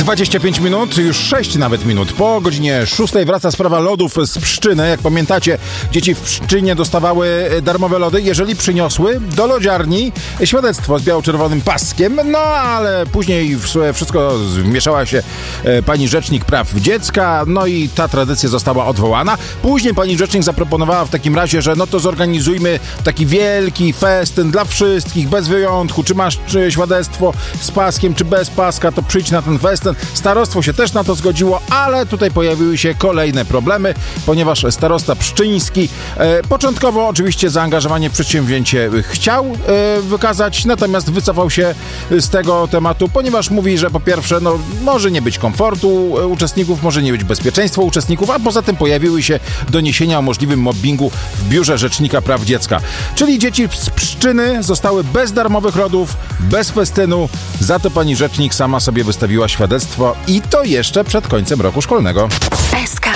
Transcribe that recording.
25 minut, już 6 nawet minut. Po godzinie 6 wraca sprawa lodów z Pszczyny. Jak pamiętacie, dzieci w Pszczynie dostawały darmowe lody, jeżeli przyniosły do lodziarni świadectwo z biało-czerwonym paskiem. No ale później w wszystko wmieszała się pani rzecznik praw dziecka, no i ta tradycja została odwołana. Później pani rzecznik zaproponowała w takim razie, że no to zorganizujmy taki wielki festyn dla wszystkich, bez wyjątku. Czy masz świadectwo z paskiem, czy bez paska, to przyjdź na ten festyn. Starostwo się też na to zgodziło, ale tutaj pojawiły się kolejne problemy, ponieważ starosta pszczyński początkowo oczywiście zaangażowanie w przedsięwzięcie chciał wykazać, natomiast wycofał się z tego tematu, ponieważ mówi, że po pierwsze, no może nie być komfortu uczestników, może nie być bezpieczeństwa uczestników, a poza tym pojawiły się doniesienia o możliwym mobbingu w Biurze Rzecznika Praw Dziecka. Czyli dzieci z Pszczyny zostały bez darmowych lodów, bez festynu, za to pani rzecznik sama sobie wystawiła świadectwo i to jeszcze przed końcem roku szkolnego. SK